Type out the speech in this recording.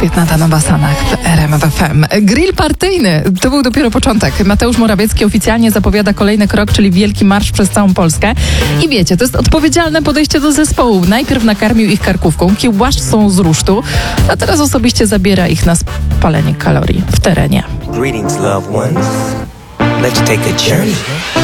Świetna ta Basanach w RMF FM. Grill partyjny to był dopiero początek. Mateusz Morawiecki oficjalnie zapowiada kolejny krok, czyli wielki marsz przez całą Polskę. I wiecie, to jest odpowiedzialne podejście do zespołu. Najpierw nakarmił ich karkówką, kiełbasą z rusztu, a teraz osobiście zabiera ich na spalenie kalorii w terenie. Greetings, loved ones. Let's take a journey.